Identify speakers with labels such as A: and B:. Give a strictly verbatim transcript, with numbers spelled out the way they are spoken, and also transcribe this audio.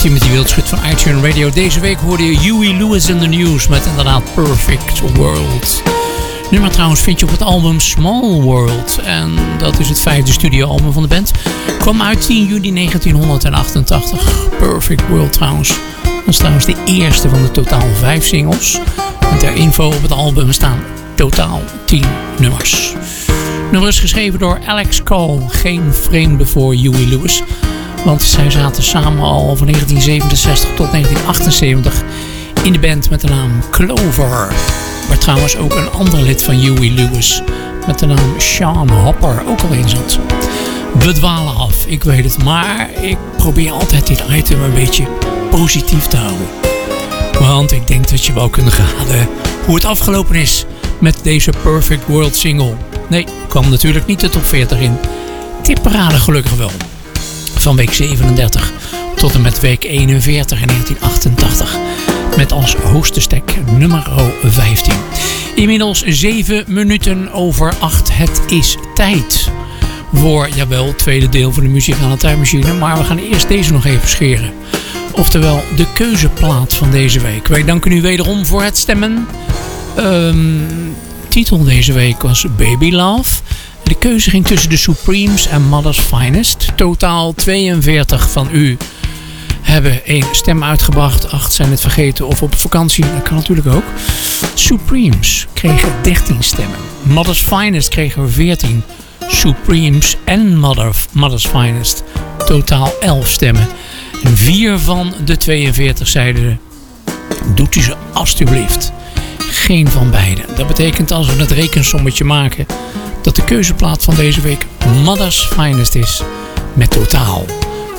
A: Timothy Wildschut van iTunes Radio. Deze week hoorde je Huey Lewis in the News met inderdaad Perfect World. Nummer trouwens vind je op het album Small World. En dat is het vijfde studioalbum van de band. Kwam uit tien juli negentienhonderdachtentachtig. Perfect World trouwens. Dat is trouwens de eerste van de totaal vijf singles. En ter info op het album staan totaal tien nummers. Nummer is geschreven door Alex Cole. Geen vreemde voor Huey Lewis. Want zij zaten samen al van negentien zevenenzestig tot negentien achtenzeventig in de band met de naam Clover. Waar trouwens ook een ander lid van Huey Lewis met de naam Sean Hopper ook al in zat. We dwalen af, ik weet het. Maar ik probeer altijd dit item een beetje positief te houden. Want ik denk dat je wel kunt raden hoe het afgelopen is met deze Perfect World single. Nee, kwam natuurlijk niet de top veertig in. Tipparade gelukkig wel. Van week zevenendertig tot en met week eenenveertig in negentien achtentachtig. Met als hoogste stek nummer vijftien. Inmiddels zeven minuten over acht. Het is tijd voor, jawel, het tweede deel van de muzikale tijdmachine. Maar we gaan eerst deze nog even scheren. Oftewel de keuzeplaat van deze week. Wij danken u wederom voor het stemmen. Um, titel deze week was Baby Love. De keuze ging tussen de Supremes en Mother's Finest. Totaal tweeënveertig van u hebben één stem uitgebracht. acht zijn het vergeten of op vakantie. Dat kan natuurlijk ook. Supremes kregen dertien stemmen. Mother's Finest kregen er veertien. Supremes en Mother, Mother's Finest totaal elf stemmen. En vier van de tweeënveertig zeiden: doet u ze alstublieft. Geen van beiden. Dat betekent als we het rekensommetje maken dat de keuzeplaat van deze week Mother's Finest is met totaal